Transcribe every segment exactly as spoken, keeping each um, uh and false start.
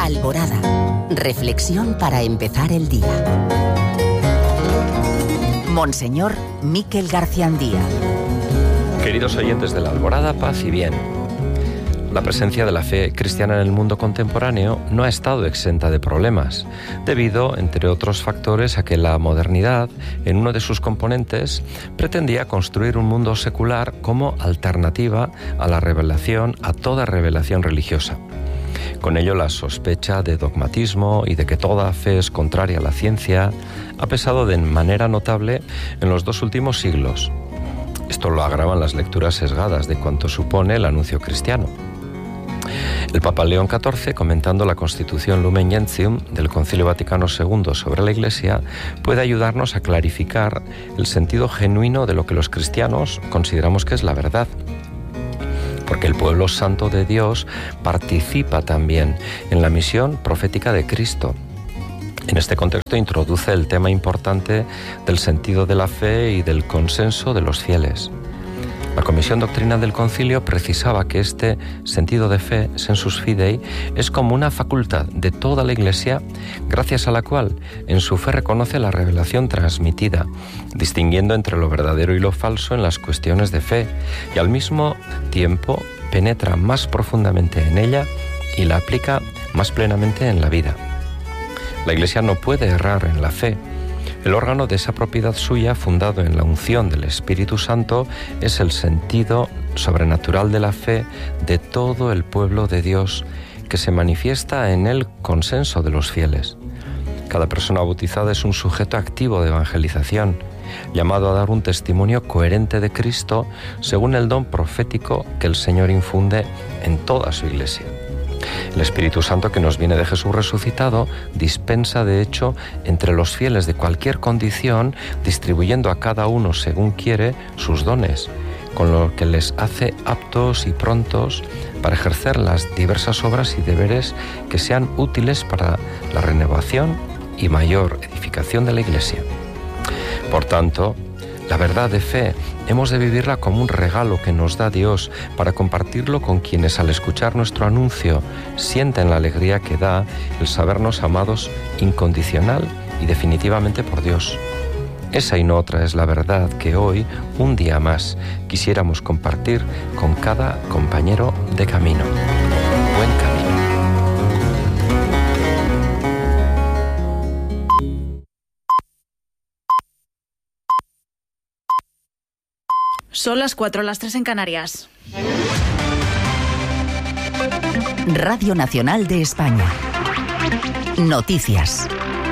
Alborada. Reflexión para empezar el día. Monseñor Miquel Garciandía. Queridos oyentes de la Alborada, paz y bien. La presencia de la fe cristiana en el mundo contemporáneo no ha estado exenta de problemas, debido, entre otros factores, a que la modernidad, en uno de sus componentes, pretendía construir un mundo secular como alternativa a la revelación, a toda revelación religiosa. Con ello, la sospecha de dogmatismo y de que toda fe es contraria a la ciencia ha pesado de manera notable en los dos últimos siglos. Esto lo agravan las lecturas sesgadas de cuanto supone el anuncio cristiano. El Papa León catorce, comentando la Constitución Lumen Gentium del Concilio Vaticano segundo sobre la Iglesia, puede ayudarnos a clarificar el sentido genuino de lo que los cristianos consideramos que es la verdad. Porque el pueblo santo de Dios participa también en la misión profética de Cristo. En este contexto introduce el tema importante del sentido de la fe y del consenso de los fieles. La Comisión Doctrinal del Concilio precisaba que este sentido de fe, sensus fidei, es como una facultad de toda la Iglesia, gracias a la cual en su fe reconoce la revelación transmitida, distinguiendo entre lo verdadero y lo falso en las cuestiones de fe, y al mismo tiempo penetra más profundamente en ella y la aplica más plenamente en la vida. La Iglesia no puede errar en la fe. El órgano de esa propiedad suya, fundado en la unción del Espíritu Santo, es el sentido sobrenatural de la fe de todo el pueblo de Dios, que se manifiesta en el consenso de los fieles. Cada persona bautizada es un sujeto activo de evangelización, llamado a dar un testimonio coherente de Cristo según el don profético que el Señor infunde en toda su Iglesia. El Espíritu Santo que nos viene de Jesús resucitado dispensa, de hecho, entre los fieles de cualquier condición, distribuyendo a cada uno según quiere sus dones, con lo que les hace aptos y prontos para ejercer las diversas obras y deberes que sean útiles para la renovación y mayor edificación de la Iglesia. Por tanto, la verdad de fe hemos de vivirla como un regalo que nos da Dios para compartirlo con quienes al escuchar nuestro anuncio sienten la alegría que da el sabernos amados incondicional y definitivamente por Dios. Esa y no otra es la verdad que hoy, un día más, quisiéramos compartir con cada compañero de camino. Buen camino. Son las cuatro, las tres en Canarias. Radio Nacional de España. Noticias.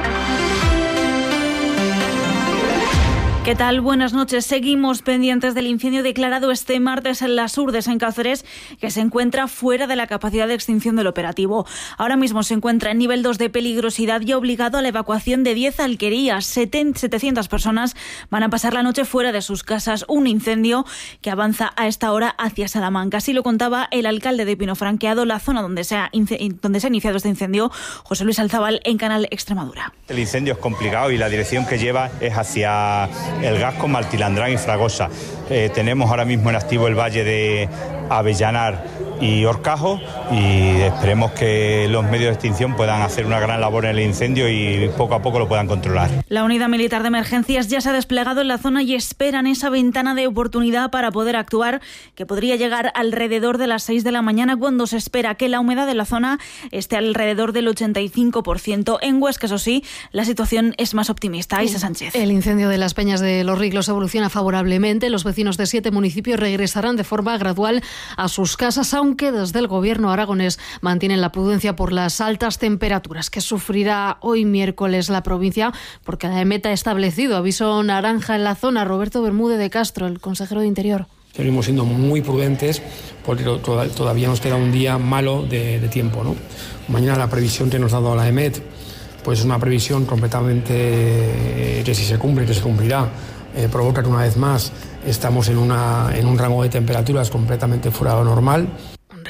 ¿Qué tal? Buenas noches. Seguimos pendientes del incendio declarado este martes en Las Hurdes, en Cáceres, que se encuentra fuera de la capacidad de extinción del operativo. Ahora mismo se encuentra en nivel dos de peligrosidad y obligado a la evacuación de diez alquerías. setecientas personas van a pasar la noche fuera de sus casas. Un incendio que avanza a esta hora hacia Salamanca. Así lo contaba el alcalde de Pinofranqueado, la zona donde se ha, donde se ha iniciado este incendio, José Luis Alzábal, en Canal Extremadura. El incendio es complicado y la dirección que lleva es hacia el Gasco, Maltilandrán y Fragosa. Eh, tenemos ahora mismo en activo el valle de Avellanar y Horcajo y esperemos que los medios de extinción puedan hacer una gran labor en el incendio y poco a poco lo puedan controlar. La unidad militar de emergencias ya se ha desplegado en la zona y esperan esa ventana de oportunidad para poder actuar, que podría llegar alrededor de las seis de la mañana, cuando se espera que la humedad de la zona esté alrededor del ochenta y cinco por ciento. En Huesca, eso sí, la situación es más optimista. Aisa Sánchez. El incendio de las Peñas de Los Riglos evoluciona favorablemente. Los vecinos de siete municipios regresarán de forma gradual a sus casas, aunque desde el gobierno aragonés mantienen la prudencia por las altas temperaturas que sufrirá hoy miércoles la provincia, porque la EMET ha establecido aviso naranja en la zona. Roberto Bermúdez de Castro, el consejero de Interior. Seguimos siendo muy prudentes porque todavía nos queda un día malo de, de tiempo, ¿no? Mañana la previsión que nos ha dado la EMET pues es una previsión completamente que si se cumple, que se cumplirá, eh, provoca que una vez más estamos en, una, en un rango de temperaturas completamente fuera de lo normal.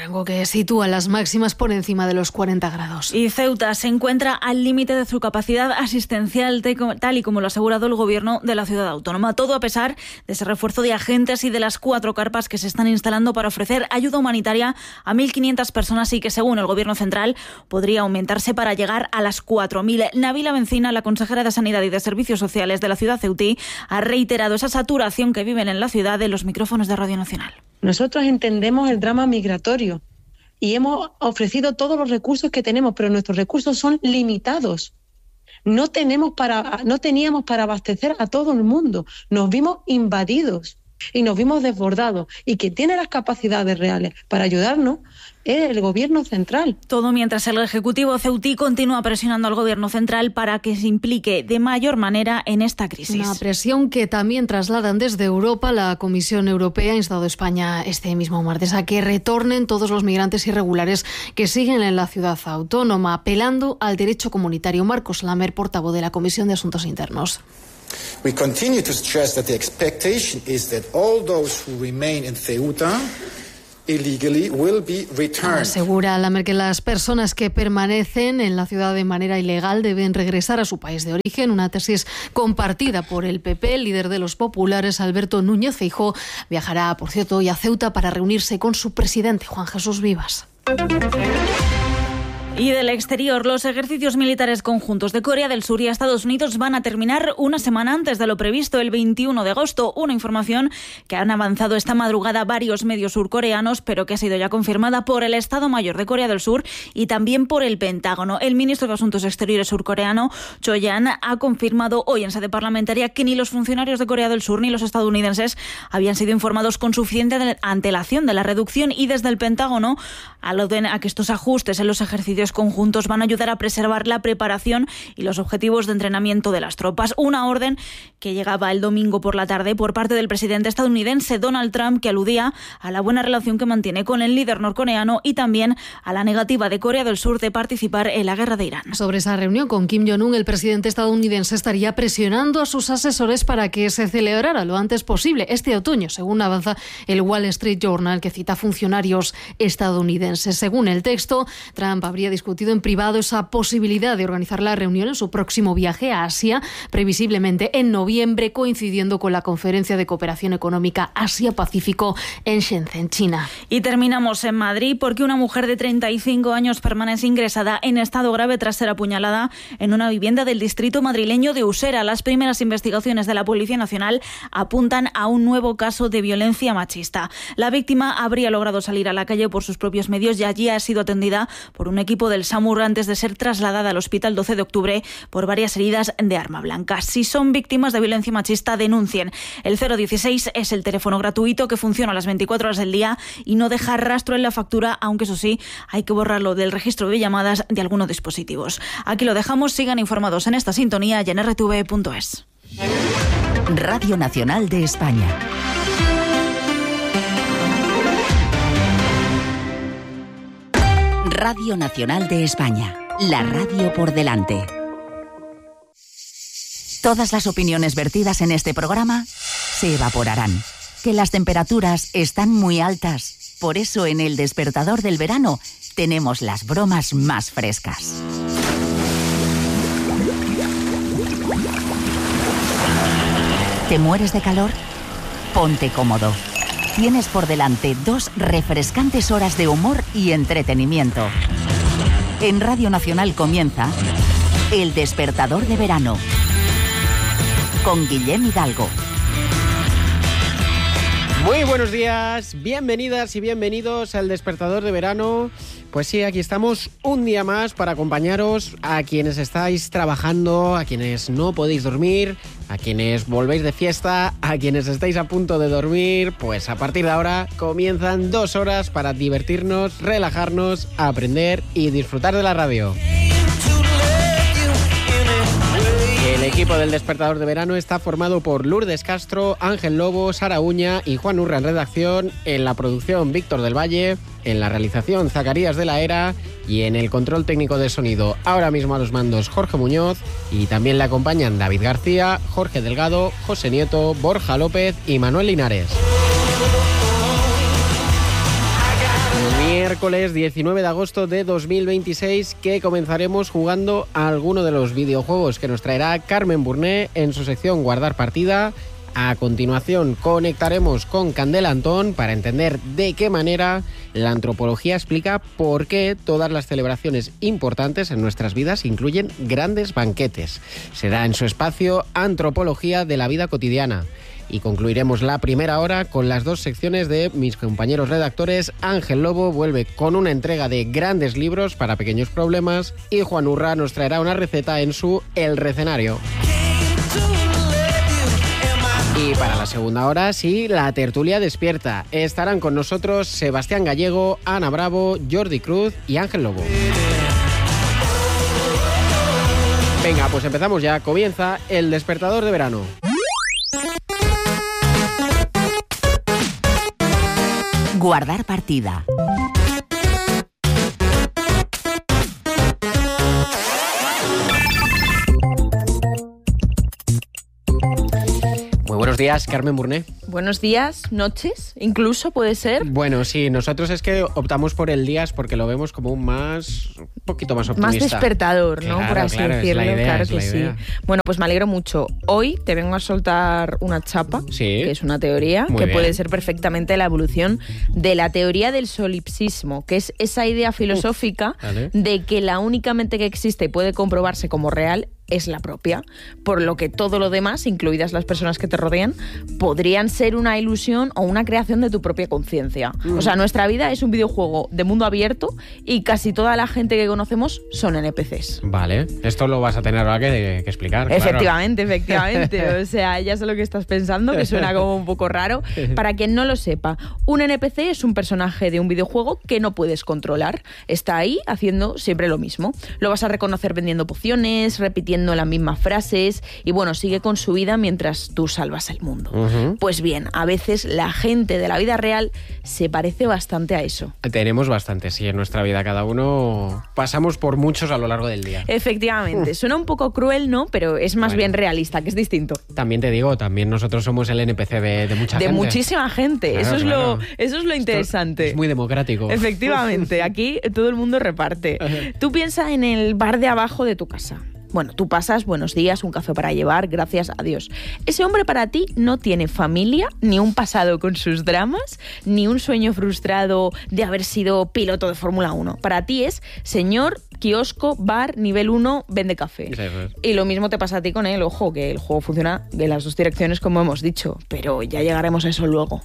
rango que sitúa las máximas por encima de los cuarenta grados. Y Ceuta se encuentra al límite de su capacidad asistencial, tal y como lo ha asegurado el gobierno de la ciudad autónoma. Todo a pesar de ese refuerzo de agentes y de las cuatro carpas que se están instalando para ofrecer ayuda humanitaria a mil quinientas personas y que, según el gobierno central, podría aumentarse para llegar a las cuatro mil. Nabila Bencina, la consejera de Sanidad y de Servicios Sociales de la ciudad ceutí, ha reiterado esa saturación que viven en la ciudad en los micrófonos de Radio Nacional. Nosotros entendemos el drama migratorio y hemos ofrecido todos los recursos que tenemos, pero nuestros recursos son limitados. No tenemos para, no teníamos para abastecer a todo el mundo. Nos vimos invadidos y nos vimos desbordados. Y quien tiene las capacidades reales para ayudarnos es el gobierno central. Todo mientras el Ejecutivo ceutí continúa presionando al gobierno central para que se implique de mayor manera en esta crisis. Una presión que también trasladan desde Europa. La Comisión Europea ha instado a España este mismo martes a que retornen todos los migrantes irregulares que siguen en la ciudad autónoma, apelando al derecho comunitario. Marcos Lamer, portavoz de la Comisión de Asuntos Internos. We continue to stress that the expectation is that all those who remain in Ceuta illegally will be returned. Asegura Lamer que las personas que permanecen en la ciudad de manera ilegal deben regresar a su país de origen. Una tesis compartida por el P P. El líder de los populares, Alberto Núñez Feijóo, viajará, por cierto, hoy a Ceuta para reunirse con su presidente, Juan Jesús Vivas. Y del exterior, los ejercicios militares conjuntos de Corea del Sur y Estados Unidos van a terminar una semana antes de lo previsto, el veintiuno de agosto. Una información que han avanzado esta madrugada varios medios surcoreanos, pero que ha sido ya confirmada por el Estado Mayor de Corea del Sur y también por el Pentágono. El ministro de Asuntos Exteriores surcoreano, Cho Yan, ha confirmado hoy en sede parlamentaria que ni los funcionarios de Corea del Sur ni los estadounidenses habían sido informados con suficiente antelación de la reducción, y desde el Pentágono aluden a que estos ajustes en los ejercicios conjuntos van a ayudar a preservar la preparación y los objetivos de entrenamiento de las tropas. Una orden que llegaba el domingo por la tarde por parte del presidente estadounidense Donald Trump, que aludía a la buena relación que mantiene con el líder norcoreano y también a la negativa de Corea del Sur de participar en la guerra de Irán. Sobre esa reunión con Kim Jong-un, el presidente estadounidense estaría presionando a sus asesores para que se celebrara lo antes posible este otoño, según avanza el Wall Street Journal, que cita funcionarios estadounidenses. Según el texto, Trump habría discutido en privado esa posibilidad de organizar la reunión en su próximo viaje a Asia, previsiblemente en noviembre, coincidiendo con la Conferencia de Cooperación Económica Asia-Pacífico en Shenzhen, China. Y terminamos en Madrid porque una mujer de treinta y cinco años permanece ingresada en estado grave tras ser apuñalada en una vivienda del distrito madrileño de Usera. Las primeras investigaciones de la Policía Nacional apuntan a un nuevo caso de violencia machista. La víctima habría logrado salir a la calle por sus propios medios y allí ha sido atendida por un equipo del SAMUR antes de ser trasladada al hospital doce de octubre por varias heridas de arma blanca. Si son víctimas de violencia machista, denuncien. El cero dieciséis es el teléfono gratuito que funciona a las veinticuatro horas del día y no deja rastro en la factura, aunque eso sí, hay que borrarlo del registro de llamadas de algunos dispositivos. Aquí lo dejamos. Sigan informados en esta sintonía y en erre te ve punto es. Radio Nacional de España. Radio Nacional de España, la radio por delante. Todas las opiniones vertidas en este programa se evaporarán. Que las temperaturas están muy altas. Por eso en El Despertador del Verano tenemos las bromas más frescas. ¿Te mueres de calor? Ponte cómodo. Tienes por delante dos refrescantes horas de humor y entretenimiento. En Radio Nacional comienza El Despertador de Verano con Guillem Hidalgo. Muy buenos días, bienvenidas y bienvenidos al Despertador de Verano. Pues sí, aquí estamos un día más para acompañaros a quienes estáis trabajando, a quienes no podéis dormir, a quienes volvéis de fiesta, a quienes estáis a punto de dormir. Pues a partir de ahora comienzan dos horas para divertirnos, relajarnos, aprender y disfrutar de la radio. El equipo del Despertador de Verano está formado por Lourdes Castro, Ángel Lobo, Sara Uña y Juan Urra en redacción, en la producción Víctor del Valle, en la realización Zacarías de la Era y en el control técnico de sonido ahora mismo a los mandos Jorge Muñoz, y también le acompañan David García, Jorge Delgado, José Nieto, Borja López y Manuel Linares. miércoles diecinueve de agosto de dos mil veintiséis, que comenzaremos jugando a alguno de los videojuegos que nos traerá Carmen Burné en su sección Guardar Partida. A continuación conectaremos con Candela Antón para entender de qué manera la antropología explica por qué todas las celebraciones importantes en nuestras vidas incluyen grandes banquetes. Será en su espacio Antropología de la Vida Cotidiana. Y concluiremos la primera hora con las dos secciones de mis compañeros redactores. Ángel Lobo vuelve con una entrega de grandes libros para pequeños problemas y Juan Urra nos traerá una receta en su El Recenario. Y para la segunda hora, sí, la tertulia despierta. Estarán con nosotros Sebastián Gallego, Ana Bravo, Jordi Cruz y Ángel Lobo. Venga, pues empezamos ya. Comienza El Despertador de Verano. Guardar partida. Muy buenos días, Carmen Burné. Buenos días, noches, incluso puede ser. Bueno, sí, nosotros es que optamos por el días porque lo vemos como un más, un poquito más optimista. Más despertador, ¿no? Claro, por así claro, decirlo, es la idea, claro es que la sí. idea. Bueno, pues me alegro mucho. Hoy te vengo a soltar una chapa, sí, que es una teoría muy que bien. puede ser perfectamente la evolución de la teoría del solipsismo, que es esa idea filosófica Uf, vale. de que la única mente que existe y puede comprobarse como real es la propia, por lo que todo lo demás, incluidas las personas que te rodean, podrían ser una ilusión o una creación de tu propia conciencia. Mm. O sea, nuestra vida es un videojuego de mundo abierto y casi toda la gente que conocemos son N P Cs. Vale, esto lo vas a tener ahora que, que explicar. Efectivamente, claro. efectivamente. O sea, ya sé lo que estás pensando, que suena como un poco raro. Para quien no lo sepa, un N P C es un personaje de un videojuego que no puedes controlar. Está ahí haciendo siempre lo mismo. Lo vas a reconocer vendiendo pociones, repitiendo las mismas frases y bueno, sigue con su vida mientras tú salvas el mundo. Uh-huh. Pues bien, a veces la gente de la vida real se parece bastante a eso. Tenemos bastante, sí, en nuestra vida. Cada uno pasamos por muchos a lo largo del día. Efectivamente. Uh. Suena un poco cruel, ¿no? Pero es más bueno, bien realista, que es distinto. También te digo, también nosotros somos el N P C de, de mucha de gente. De muchísima gente. Claro, eso, es claro. lo, eso es lo interesante. Esto es muy democrático. Efectivamente. Aquí todo el mundo reparte. Tú piensa en el bar de abajo de tu casa. Bueno, tú pasas buenos días, un café para llevar, gracias a Dios. Ese hombre para ti no tiene familia, ni un pasado con sus dramas, ni un sueño frustrado de haber sido piloto de Fórmula uno. Para ti es señor, kiosco, bar, nivel uno, vende café. Sí, pues. Y lo mismo te pasa a ti con él. Ojo, que el juego funciona en las dos direcciones, como hemos dicho, pero ya llegaremos a eso luego.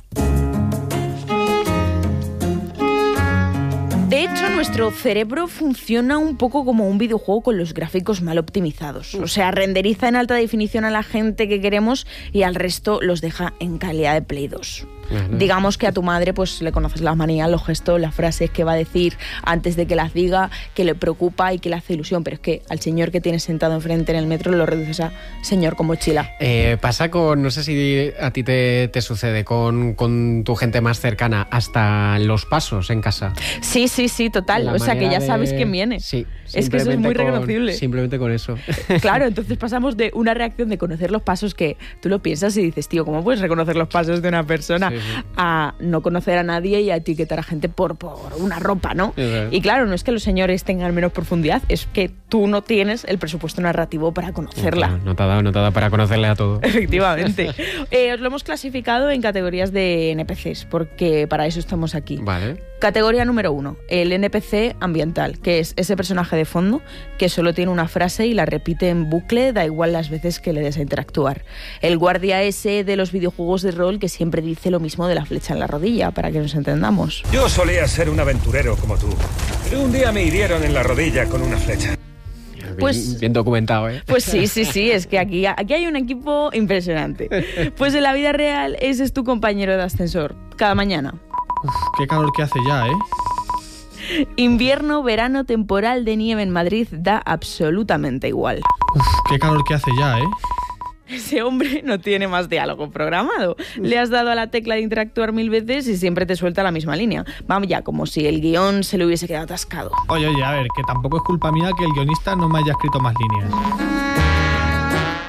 De hecho, nuestro cerebro funciona un poco como un videojuego con los gráficos mal optimizados. O sea, renderiza en alta definición a la gente que queremos y al resto los deja en calidad de Play dos. Uh-huh. Digamos que a tu madre pues le conoces las manías, los gestos, las frases que va a decir antes de que las diga, que le preocupa y que le hace ilusión, pero es que al señor que tienes sentado enfrente en el metro lo reduces a señor con mochila. Eh, pasa con, no sé si a ti te, te sucede con, con tu gente más cercana, hasta los pasos en casa. Sí, sí, sí, total. La o sea que ya de... sabes quién viene. Sí. Es que eso es muy con, reconocible. Simplemente con eso. Claro, entonces pasamos de una reacción de conocer los pasos que tú lo piensas y dices, tío, ¿cómo puedes reconocer los pasos de una persona? Sí, sí. A no conocer a nadie y a etiquetar a gente por, por una ropa, ¿no? Sí, sí. Y claro, no es que los señores tengan menos profundidad, es que tú no tienes el presupuesto narrativo para conocerla. No, no te ha dado, no te ha dado para conocerle a todo. Efectivamente. eh, os lo hemos clasificado en categorías de N P Cs, porque para eso estamos aquí. Vale. Categoría número uno, el N P C ambiental, que es ese personaje de fondo que solo tiene una frase y la repite en bucle, da igual las veces que le des a interactuar. El guardia ese de los videojuegos de rol que siempre dice lo mismo de la flecha en la rodilla, para que nos entendamos. Yo solía ser un aventurero como tú, pero un día me hirieron en la rodilla con una flecha. Pues, bien, bien documentado, ¿eh? Pues sí, sí, sí, es que aquí, aquí hay un equipo impresionante. Pues en la vida real ese es tu compañero de ascensor, cada mañana. Uf, qué calor que hace ya, ¿eh? Invierno, verano, temporal de nieve en Madrid, da absolutamente igual. Uf, qué calor que hace ya, ¿eh? Ese hombre no tiene más diálogo programado. Le has dado a la tecla de interactuar mil veces y siempre te suelta la misma línea. Vamos ya, como si el guión se le hubiese quedado atascado. Oye, oye, a ver, que tampoco es culpa mía que el guionista no me haya escrito más líneas.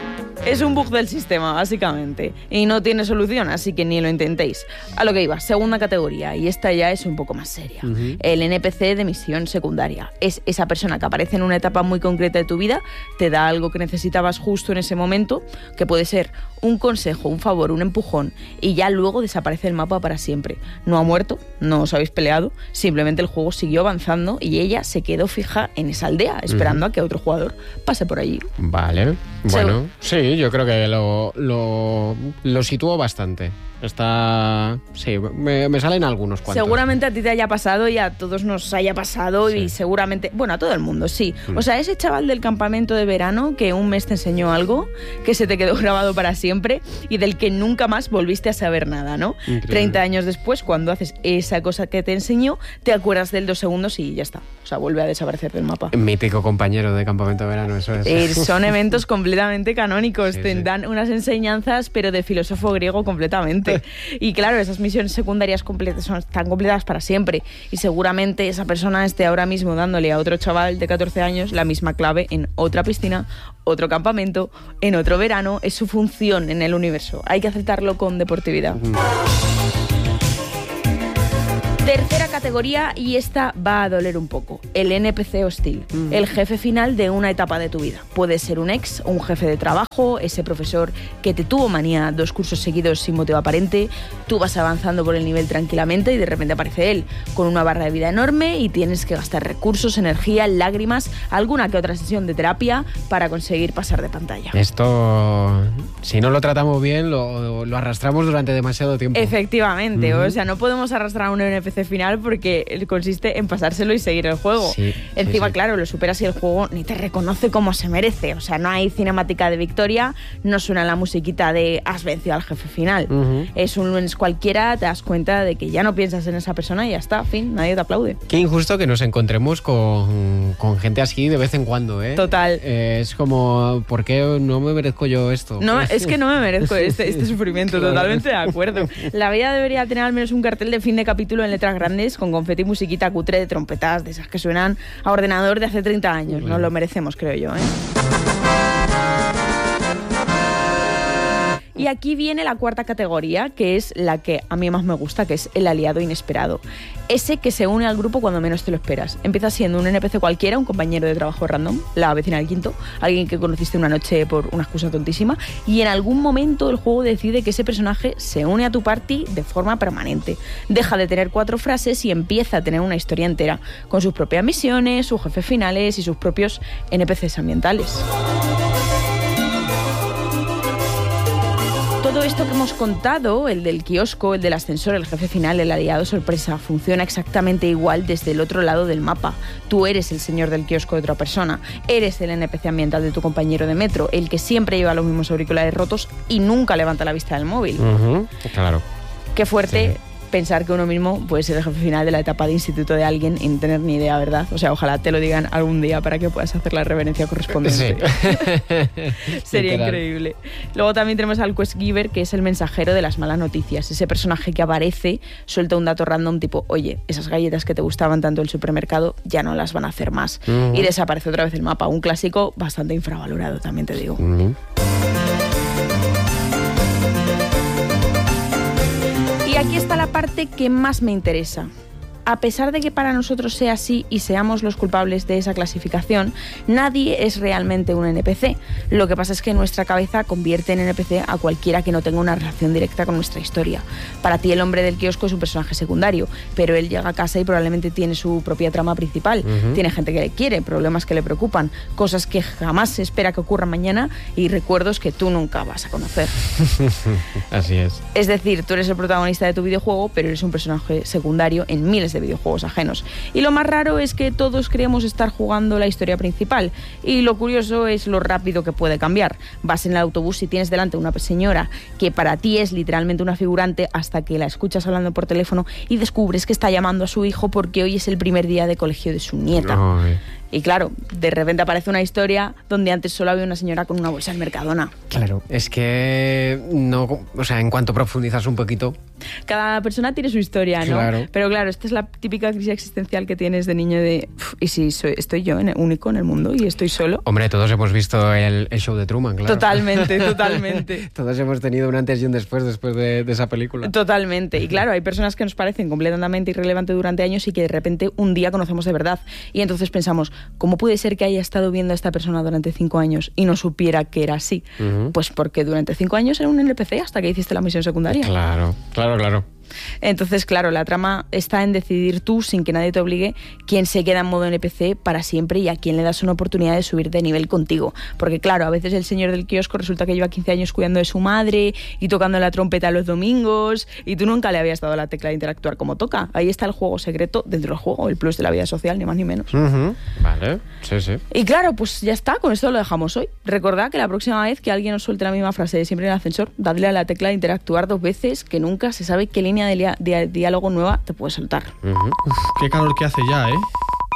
Es un bug del sistema, básicamente, y no tiene solución, así que ni lo intentéis. A lo que iba, segunda categoría, y esta ya es un poco más seria. Uh-huh. El N P C de misión secundaria. Es esa persona que aparece en una etapa muy concreta de tu vida, te da algo que necesitabas justo en ese momento, que puede ser un consejo, un favor, un empujón, y ya luego desaparece el mapa para siempre. No ha muerto, no os habéis peleado, simplemente el juego siguió avanzando y ella se quedó fija en esa aldea, esperando uh-huh. a que otro jugador pase por allí. Vale, bueno, sí, yo creo que lo, lo, lo sitúo bastante. Está... Sí, me, me salen algunos cuantos. Seguramente a ti te haya pasado y a todos nos haya pasado, sí. Y seguramente... Bueno, a todo el mundo, sí. Mm. O sea, ese chaval del campamento de verano que un mes te enseñó algo, que se te quedó grabado para siempre y del que nunca más volviste a saber nada, ¿no? Increíble. treinta años después, cuando haces esa cosa que te enseñó, te acuerdas de él dos segundos y ya está. O sea, vuelve a desaparecer del mapa. Mítico compañero de campamento de verano, eso es. Eh, son eventos completamente canónicos. Sí, te sí. dan unas enseñanzas, pero de filósofo griego completamente. Y claro, esas misiones secundarias completas son tan completadas para siempre. Y seguramente esa persona esté ahora mismo dándole a otro chaval de catorce años la misma clave en otra piscina, otro campamento, en otro verano. Es su función en el universo. Hay que aceptarlo con deportividad. Mm. Tercera categoría, y esta va a doler un poco. El N P C hostil. Mm. El jefe final de una etapa de tu vida. Puede ser un ex, un jefe de trabajo, ese profesor que te tuvo manía dos cursos seguidos sin motivo aparente. Tú vas avanzando por el nivel tranquilamente y de repente aparece él con una barra de vida enorme y tienes que gastar recursos, energía, lágrimas, alguna que otra sesión de terapia para conseguir pasar de pantalla. Esto, si no lo tratamos bien, lo, lo arrastramos durante demasiado tiempo. Efectivamente. Mm-hmm. O sea, no podemos arrastrar a un N P C final porque consiste en pasárselo y seguir el juego. Sí, Encima, sí, sí. claro, lo superas y el juego ni te reconoce como se merece. O sea, no hay cinemática de victoria, no suena la musiquita de has vencido al jefe final. Uh-huh. Es un lunes cualquiera, te das cuenta de que ya no piensas en esa persona y ya está, fin, nadie te aplaude. Qué injusto que nos encontremos con, con gente así de vez en cuando, ¿eh? Total. Eh, es como, ¿por qué no me merezco yo esto? No, es que no me merezco este, este sufrimiento, claro. Totalmente de acuerdo. La vida debería tener al menos un cartel de fin de capítulo en letras grandes con confeti y musiquita cutre de trompetas, de esas que suenan a ordenador de hace treinta años. Nos lo merecemos, creo yo, ¿eh? Y aquí viene la cuarta categoría, que es la que a mí más me gusta, que es el aliado inesperado. Ese que se une al grupo cuando menos te lo esperas. Empieza siendo un N P C cualquiera, un compañero de trabajo random, la vecina del quinto, alguien que conociste una noche por una excusa tontísima, y en algún momento el juego decide que ese personaje se une a tu party de forma permanente. Deja de tener cuatro frases y empieza a tener una historia entera, con sus propias misiones, sus jefes finales y sus propios N P Cs ambientales. Todo esto que hemos contado, el del kiosco, el del ascensor, el jefe final, el aliado sorpresa, funciona exactamente igual desde el otro lado del mapa. Tú eres el señor del kiosco de otra persona, eres el N P C ambiental de tu compañero de metro, el que siempre lleva los mismos auriculares rotos y nunca levanta la vista del móvil. Uh-huh, claro. Qué fuerte. Sí. Pensar que uno mismo puede ser el jefe final de la etapa de instituto de alguien y no tener ni idea, ¿verdad? O sea, ojalá te lo digan algún día para que puedas hacer la reverencia correspondiente. Sí. Sería Literal. Increíble. Luego también tenemos al Quest Giver, que es el mensajero de las malas noticias. Ese personaje que aparece, suelta un dato random tipo, oye, esas galletas que te gustaban tanto del supermercado ya no las van a hacer más. Uh-huh. Y desaparece otra vez el mapa. Un clásico bastante infravalorado, también te digo. Uh-huh. Y aquí está la parte que más me interesa. A pesar de que para nosotros sea así y seamos los culpables de esa clasificación, nadie es realmente un N P C. Lo que pasa es que nuestra cabeza convierte en N P C a cualquiera que no tenga una relación directa con nuestra historia. Para ti el hombre del kiosco es un personaje secundario, pero él llega a casa y probablemente tiene su propia trama principal. Uh-huh. Tiene gente que le quiere, problemas que le preocupan, cosas que jamás se espera que ocurran mañana y recuerdos que tú nunca vas a conocer. Así es. Es decir, tú eres el protagonista de tu videojuego, pero eres un personaje secundario en miles de videojuegos ajenos. Y lo más raro es que todos creemos estar jugando la historia principal. Y lo curioso es lo rápido que puede cambiar. Vas en el autobús y tienes delante una señora que para ti es literalmente una figurante hasta que la escuchas hablando por teléfono y descubres que está llamando a su hijo porque hoy es el primer día de colegio de su nieta. Ay. Y claro, de repente aparece una historia donde antes solo había una señora con una bolsa en Mercadona. Claro, es que no, o sea, en cuanto profundizas un poquito... Cada persona tiene su historia, ¿no? Claro. Pero claro, esta es la típica crisis existencial que tienes de niño de... ¿Y si soy, estoy yo en el, único en el mundo y estoy solo? Hombre, todos hemos visto el, el show de Truman, claro. Totalmente, totalmente. Todos hemos tenido un antes y un después después de, de esa película. Totalmente. Y claro, hay personas que nos parecen completamente irrelevantes durante años y que de repente un día conocemos de verdad. Y entonces pensamos, ¿cómo puede ser que haya estado viendo a esta persona durante cinco años y no supiera que era así? Uh-huh. Pues porque durante cinco años era un N P C hasta que hiciste la misión secundaria. Claro, claro, claro. Entonces, claro, la trama está en decidir tú, sin que nadie te obligue, quién se queda en modo N P C para siempre y a quién le das una oportunidad de subir de nivel contigo. Porque claro, a veces el señor del kiosco resulta que lleva quince años cuidando de su madre y tocando la trompeta los domingos y tú nunca le habías dado la tecla de interactuar como toca. Ahí está el juego secreto dentro del juego, el plus de la vida social, ni más ni menos. Uh-huh. Vale, sí, sí. Y claro, pues ya está, con esto lo dejamos hoy. Recordad que la próxima vez que alguien os suelte la misma frase de siempre en el ascensor, dadle a la tecla de interactuar dos veces, que nunca se sabe qué línea de, lia- de diálogo nueva te puede soltar. Uh-huh. Uf, qué calor que hace ya, ¿eh?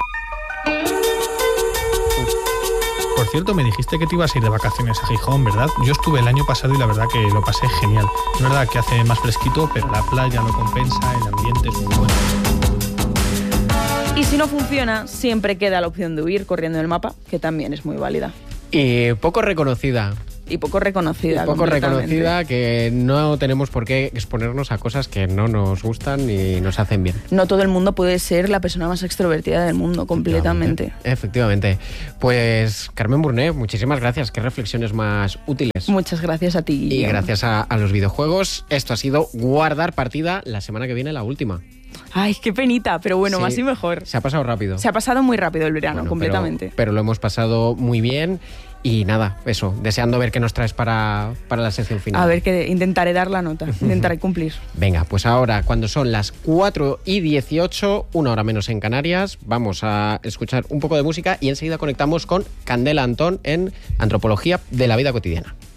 Por cierto, me dijiste que te ibas a ir de vacaciones a Gijón, ¿verdad? Yo estuve el año pasado y la verdad que lo pasé genial. Es verdad que hace más fresquito, pero la playa lo compensa, el ambiente es muy bueno. Y si no funciona, siempre queda la opción de huir corriendo en el mapa, que también es muy válida. Y poco reconocida. Y poco reconocida. Y poco reconocida, que no tenemos por qué exponernos a cosas que no nos gustan ni nos hacen bien. No todo el mundo puede ser la persona más extrovertida del mundo, completamente. Efectivamente. Pues, Carmen Burné, muchísimas gracias. Qué reflexiones más útiles. Muchas gracias a ti, Guillermo. Y gracias a, a los videojuegos. Esto ha sido Guardar Partida. La semana que viene, la última. Ay, qué penita, pero bueno, sí, más y mejor. Se ha pasado rápido. Se ha pasado muy rápido el verano, bueno, completamente. Pero, pero lo hemos pasado muy bien. Y nada, eso, deseando ver qué nos traes para, para la sección final. A ver, que intentaré dar la nota, intentaré cumplir. Venga, pues ahora, cuando son las cuatro y dieciocho, una hora menos en Canarias, vamos a escuchar un poco de música y enseguida conectamos con Candela Antón en Antropología de la Vida Cotidiana.